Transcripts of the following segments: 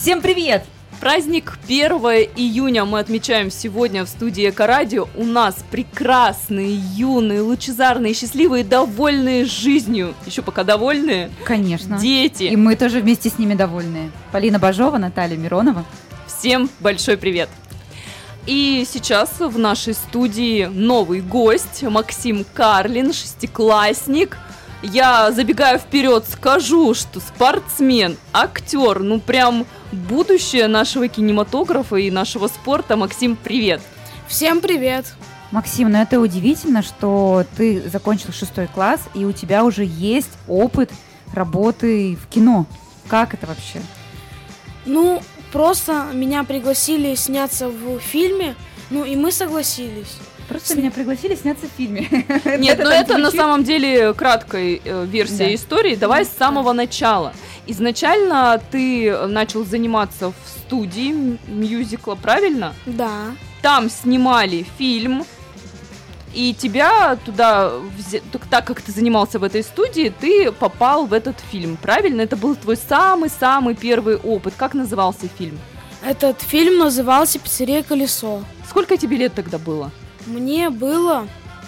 Всем привет! Праздник 1 июня мы отмечаем сегодня в студии Эко-радио. У нас прекрасные, юные, лучезарные, счастливые, довольные жизнью. Еще пока довольные. Конечно. Дети. И мы тоже вместе с ними довольные. Полина Бажова, Наталья Миронова. Всем большой привет. И сейчас в нашей студии новый гость Максим Карлин, шестиклассник. Я, забегая вперед, скажу, что спортсмен, актер, ну прям будущее нашего кинематографа и нашего спорта. Максим, привет! Всем привет! Максим, ну это удивительно, что ты закончил 6 класс, и у тебя уже есть опыт работы в кино. Как это вообще? Ну, просто меня пригласили сняться в фильме, ну и мы согласились. Просто меня пригласили сняться в фильме. Нет, но это на самом деле краткая версия истории. Давай с самого начала. Изначально ты начал заниматься в студии мюзикла, правильно? Да. Там снимали фильм, и тебя туда, так как ты занимался в этой студии, ты попал в этот фильм, правильно? Это был твой самый-самый первый опыт. Как назывался фильм? Этот фильм назывался «Пиццерия Колесо». Сколько тебе лет тогда было? Мне было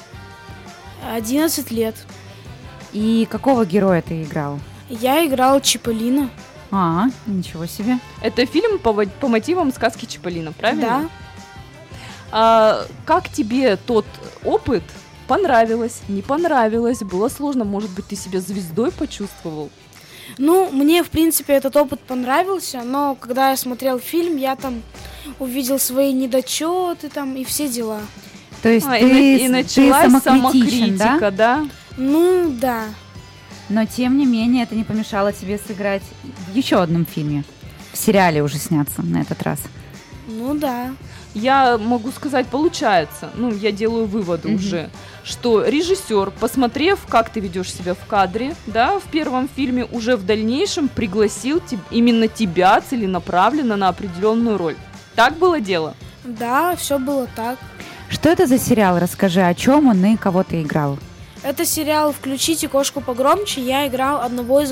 11 лет. И какого героя ты играл? Я играл Чиполлино. Ничего себе. Это фильм по мотивам сказки Чиполлино, правильно? Да. Как тебе тот опыт? Понравилось, не понравилось? Было сложно? Может быть, ты себя звездой почувствовал? Ну, мне, в принципе, этот опыт понравился, но когда я смотрел фильм, я там увидел свои недочеты там и все дела. То есть и началась самокритика, да? Ну, да. Но, тем не менее, это не помешало тебе сыграть в еще одном фильме. В сериале уже сняться на этот раз. Ну, да. Я могу сказать, получается, я делаю выводы уже, что режиссер, посмотрев, как ты ведешь себя в кадре, да, в первом фильме, уже в дальнейшем пригласил именно тебя целенаправленно на определенную роль. Так было дело? Да, все было так. Что это за сериал? Расскажи, о чем он и кого ты играл? Это сериал «Включите кошку погромче». Я играл одного из